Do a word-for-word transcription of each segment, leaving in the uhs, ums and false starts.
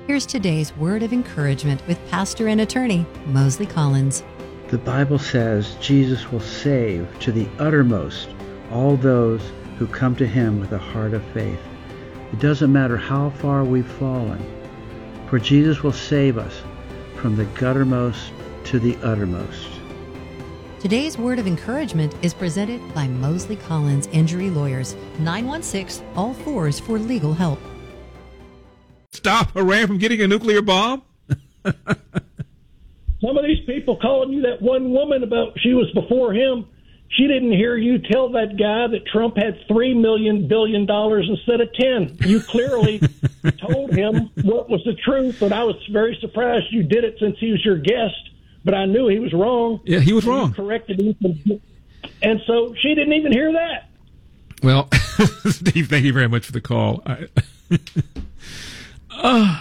Here's today's word of encouragement with pastor and attorney Mosley Collins. The Bible says Jesus will save to the uttermost all those who come to him with a heart of faith. It doesn't matter how far we've fallen, for Jesus will save us from the guttermost to the uttermost. Today's word of encouragement is presented by Mosley Collins Injury Lawyers, nine one six, all fours for legal help. Stop Iran from getting a nuclear bomb? Some of these people calling you that one woman about she was before him, she didn't hear you tell that guy that Trump had three million billion dollars instead of ten. You clearly told him what was the truth, and I was very surprised you did it since he was your guest, but I knew he was wrong. Yeah, he was wrong. You corrected him. And so she didn't even hear that. Well, Steve, thank you very much for the call. I, uh,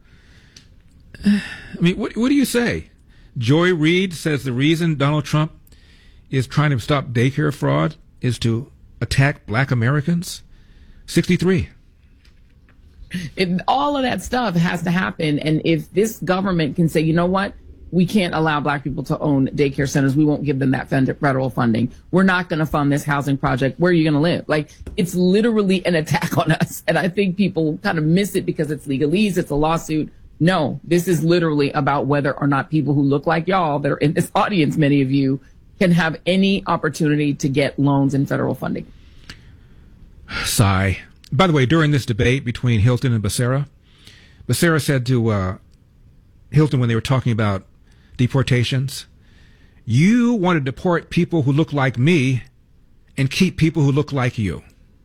I mean, what, what do you say? Joy Reid says the reason Donald Trump is trying to stop daycare fraud is to attack black Americans. sixty-three. It, all of that stuff has to happen. And if this government can say, you know what, we can't allow black people to own daycare centers, we won't give them that federal funding, we're not going to fund this housing project, where are you going to live? Like, it's literally an attack on us. And I think people kind of miss it because it's legalese, it's a lawsuit. No, this is literally about whether or not people who look like y'all that are in this audience, many of you, can have any opportunity to get loans and federal funding. Sigh. By the way, during this debate between Hilton and Becerra, Becerra said to uh, Hilton when they were talking about deportations, you want to deport people who look like me and keep people who look like you.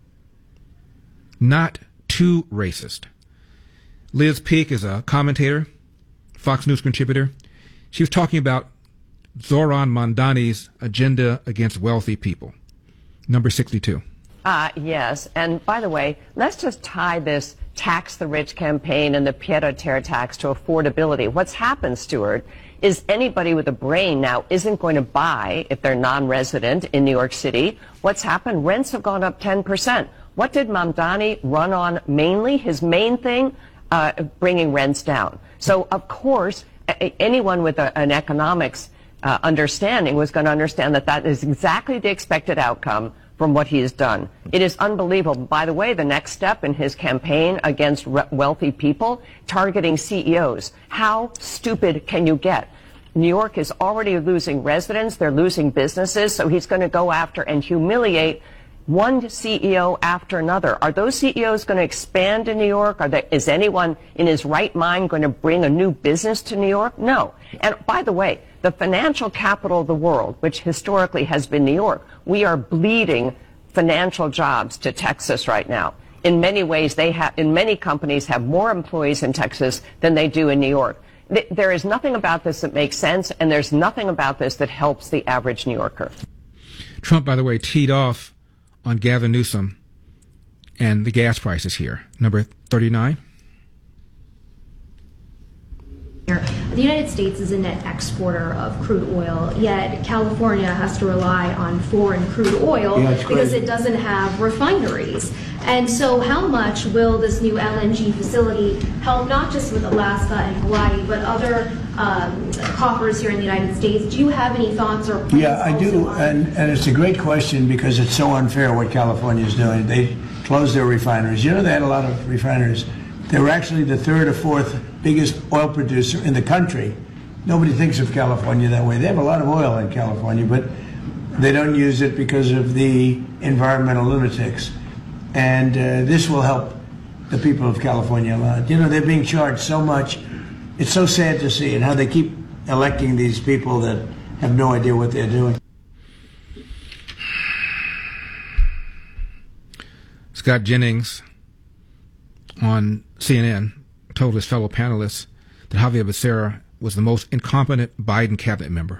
Not too racist. Liz Peek is a commentator, Fox News contributor. She was talking about Zohran Mamdani's agenda against wealthy people. Number sixty-two. Uh, yes. And by the way, let's just tie this tax the rich campaign and the pied-à-terre tax to affordability. What's happened, Stuart, is anybody with a brain now isn't going to buy if they're non-resident in New York City. What's happened? Rents have gone up ten percent. What did Mamdani run on mainly? His main thing? Uh, bringing rents down. So, of course, a- anyone with a, an economics uh, understanding was going to understand that that is exactly the expected outcome from what he has done. It is unbelievable. By the way, the next step in his campaign against re- wealthy people, targeting C E Os. How stupid can you get? New York is already losing residents. They're losing businesses. So he's going to go after and humiliate one C E O after another. Are those C E Os going to expand in New York? Are there, is anyone in his right mind going to bring a new business to New York? No. And by the way, the financial capital of the world, which historically has been New York, we are bleeding financial jobs to Texas right now. In many ways, they have, in many companies have more employees in Texas than they do in New York. Th- there is nothing about this that makes sense, and there's nothing about this that helps the average New Yorker. Trump, by the way, teed off on Gavin Newsom and the gas prices here. Number thirty-nine. The United States is a net exporter of crude oil, yet California has to rely on foreign crude oil yeah, because it doesn't have refineries. And so how much will this new L N G facility help not just with Alaska and Hawaii, but other um, coffers here in the United States? Do you have any thoughts or plans? Yeah, I do, and, and it's a great question because it's so unfair what California is doing. They closed their refineries. You know, they had a lot of refineries. They were actually the third or fourth biggest oil producer in the country. Nobody thinks of California that way. They have a lot of oil in California, but they don't use it because of the environmental lunatics. And uh, this will help the people of California a lot. You know, they're being charged so much. It's so sad to see, and how they keep electing these people that have no idea what they're doing. Scott Jennings on C N N told his fellow panelists that Javier Becerra was the most incompetent Biden cabinet member.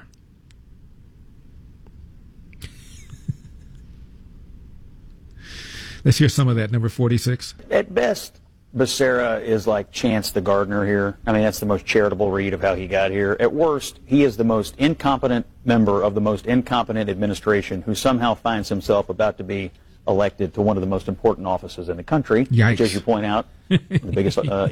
Let's hear some of that. Number forty-six. At best, Becerra is like Chance the Gardener here. I mean, that's the most charitable read of how he got here. At worst, he is the most incompetent member of the most incompetent administration who somehow finds himself about to be elected to one of the most important offices in the country, Yikes. which, as you point out, the biggest uh,